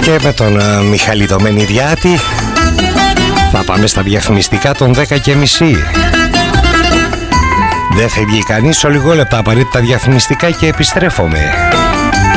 Και με τον Μιχάλη το Μενιδιάτη θα πάμε στα διαφημιστικά των 10:30. Δεν φεύγει κανείς, ο λιγό λεπτά απαραίτητα διαφημιστικά και επιστρέφομαι.